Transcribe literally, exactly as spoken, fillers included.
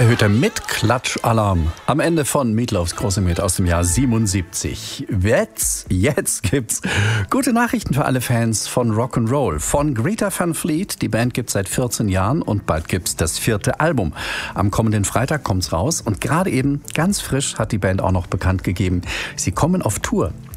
Erhöhter Mit-Klatsch-Alarm am Ende von Meatloafs großem Hit aus dem Jahr siebenundsiebzig. Jetzt, jetzt gibt's gute Nachrichten für alle Fans von Rock'n'Roll. Von Greta Van Fleet, die Band gibt's seit vierzehn Jahren und bald gibt's das vierte Album. Am kommenden Freitag kommt's raus und gerade eben, ganz frisch, hat die Band auch noch bekannt gegeben, sie kommen auf Tour.